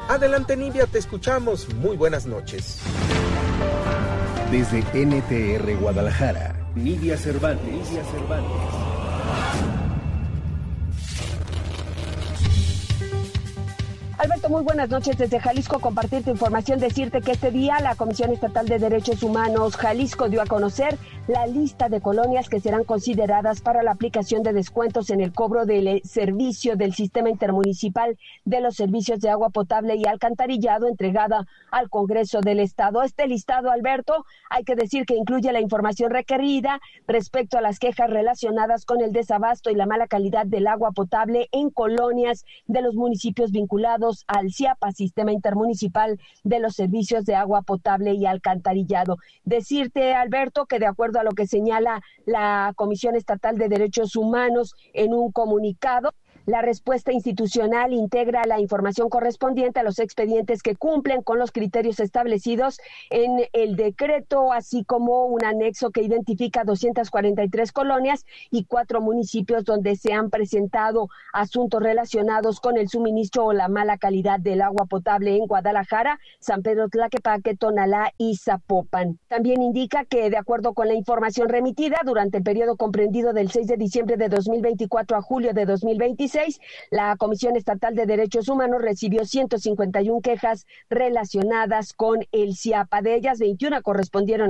Adelante, Nidia, te escuchamos. Muy buenas noches. Desde NTR Guadalajara, Nidia Cervantes. Alberto, muy buenas noches desde Jalisco. Compartirte información, decirte que este día la Comisión Estatal de Derechos Humanos Jalisco dio a conocer la lista de colonias que serán consideradas para la aplicación de descuentos en el cobro del servicio del Sistema Intermunicipal de los Servicios de Agua Potable y Alcantarillado entregada al Congreso del Estado. Este listado, Alberto, hay que decir que incluye la información requerida respecto a las quejas relacionadas con el desabasto y la mala calidad del agua potable en colonias de los municipios vinculados al CIAPA, Sistema Intermunicipal de los Servicios de Agua Potable y Alcantarillado. Decirte, Alberto, que de acuerdo a lo que señala la Comisión Estatal de Derechos Humanos en un comunicado, la respuesta institucional integra la información correspondiente a los expedientes que cumplen con los criterios establecidos en el decreto, así como un anexo que identifica 243 colonias y 4 municipios donde se han presentado asuntos relacionados con el suministro o la mala calidad del agua potable en Guadalajara, San Pedro Tlaquepaque, Tonalá y Zapopan. También indica que, de acuerdo con la información remitida, durante el periodo comprendido del 6 de diciembre de 2024 a julio de 2026, la Comisión Estatal de Derechos Humanos recibió 151 quejas relacionadas con el CIAPA. De ellas, 21 correspondieron